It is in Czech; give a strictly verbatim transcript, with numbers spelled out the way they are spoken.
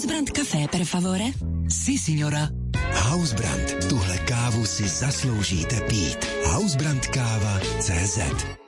Housebrand Café, per favore? Si, signora. Housebrand. Tuhle kávu si zasloužíte pít. Housebrand káva tečka cé zet